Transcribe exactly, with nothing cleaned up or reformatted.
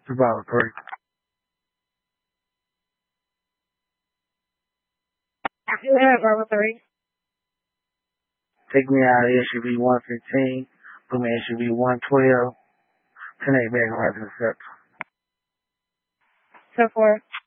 About three. You have Bravo three. Take me out of S U V one fifteen. Put me in S U V one twelve. Connect back right to the step. So four.